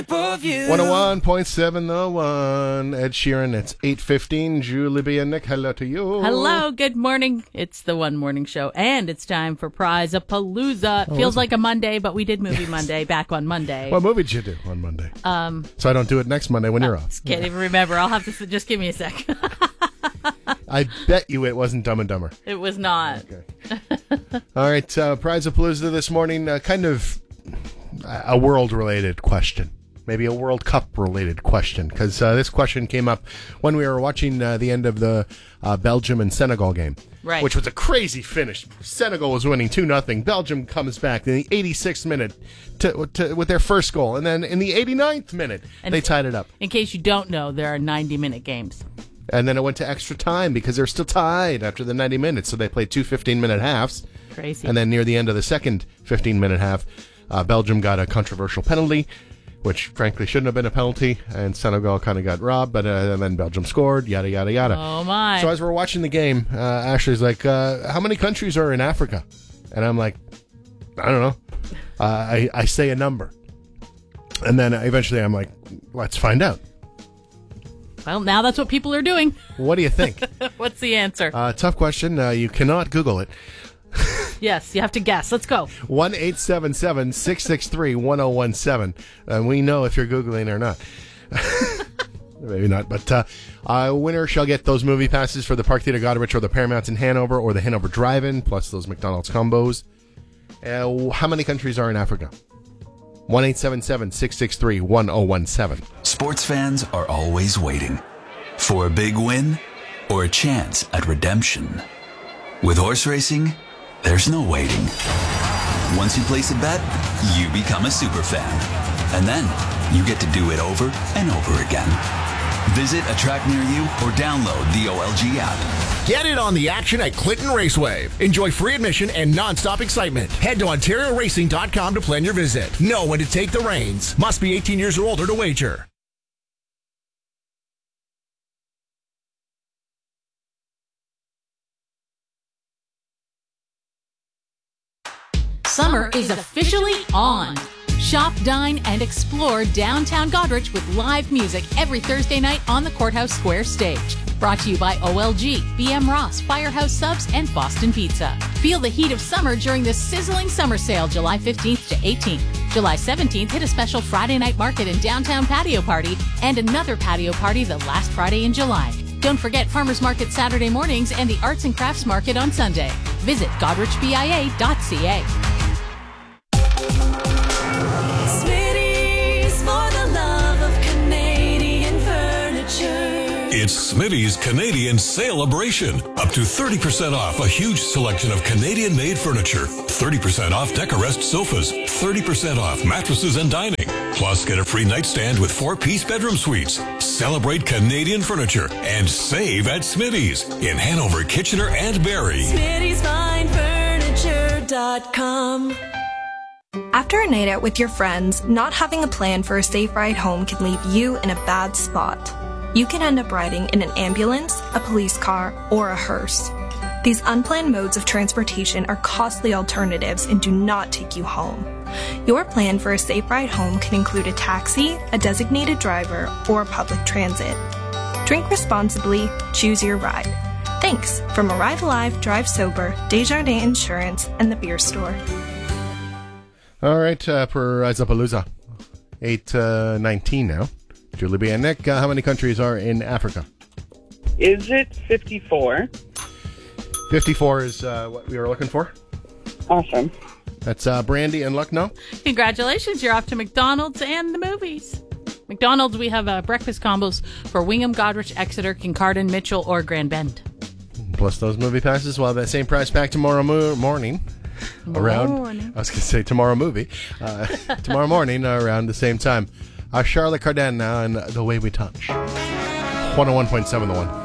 101.7 The One. Ed Sheeran, it's 8:15. Julie B. and Nick, hello to you. Hello, good morning. It's the One Morning Show, and it's time for Prize-a-Palooza. Feels like a Monday, but we did Movie Monday back on Monday. What movie did you do on Monday? So I don't do it next Monday when you're off. Can't even remember. I'll have to just give me a sec. I bet you it wasn't Dumb and Dumber. It was not. Okay. All right, Prize-a-Palooza this morning, kind of a world-related question. Maybe a World Cup-related question, because this question came up when we were watching the end of the Belgium and Senegal game, right? Which was a crazy finish. Senegal was winning 2-0. Belgium comes back in the 86th minute with their first goal, and then in the 89th minute, they tied it up. In case you don't know, there are 90-minute games. And then it went to extra time because they're still tied after the 90 minutes, so they played two 15-minute halves. Crazy. And then near the end of the second 15-minute half, Belgium got a controversial penalty, which frankly shouldn't have been a penalty, and Senegal kind of got robbed, but and then Belgium scored, yada, yada, yada. Oh, my. So as we're watching the game, Ashley's like, how many countries are in Africa? And I'm like, I don't know. I say a number. And then eventually I'm like, let's find out. Well, now that's what people are doing. What do you think? What's the answer? Tough question. You cannot Google it. Yes, you have to guess. Let's go. 1-877-663-1017. And we know if you're Googling or not. Maybe not, but winner shall get those movie passes for the Park Theatre Goderich or the Paramount in Hanover or the Hanover Drive-In, plus those McDonald's combos. How many countries are in Africa? 1-877-663-1017. Sports fans are always waiting for a big win or a chance at redemption. With horse racing, there's no waiting. Once you place a bet, you become a super fan. And then you get to do it over and over again. Visit a track near you or download the OLG app. Get in on the action at Clinton Raceway. Enjoy free admission and non-stop excitement. Head to OntarioRacing.com to plan your visit. Know when to take the reins. Must be 18 years or older to wager. Summer is officially on. Shop, dine, and explore downtown Goderich with live music every Thursday night on the Courthouse Square stage. Brought to you by OLG, BM Ross, Firehouse Subs, and Boston Pizza. Feel the heat of summer during the sizzling summer sale July 15th to 18th. July 17th, hit a special Friday night market and downtown patio party, and another patio party the last Friday in July. Don't forget Farmers Market Saturday mornings and the Arts and Crafts Market on Sunday. Visit godrichbia.ca. It's Smitty's Canadian Celebration. Up to 30% off a huge selection of Canadian-made furniture. 30% off Decorest sofas. 30% off mattresses and dining. Plus, get a free nightstand with 4-piece bedroom suites. Celebrate Canadian furniture and save at Smitty's in Hanover, Kitchener, and Barrie. Smitty'sFineFurniture.com. After a night out with your friends, not having a plan for a safe ride home can leave you in a bad spot. You can end up riding in an ambulance, a police car, or a hearse. These unplanned modes of transportation are costly alternatives and do not take you home. Your plan for a safe ride home can include a taxi, a designated driver, or public transit. Drink responsibly, choose your ride. Thanks from Arrive Alive, Drive Sober, Desjardins Insurance, and the Beer Store. All right, Prize-a-Palooza. 8:19 now. Julie B. and Nick, how many countries are in Africa? Is it 54? 54 is what we were looking for. Awesome. That's Brandy and Lucknow. Congratulations, you're off to McDonald's and the movies. McDonald's, we have breakfast combos for Wingham, Goderich, Exeter, Kincardine, Mitchell, or Grand Bend. Plus those movie passes. We'll have that same price pack tomorrow morning. I was going to say tomorrow movie. Tomorrow morning around the same time. Charlotte Cardin now and The Way We Touch. 101.7 The One.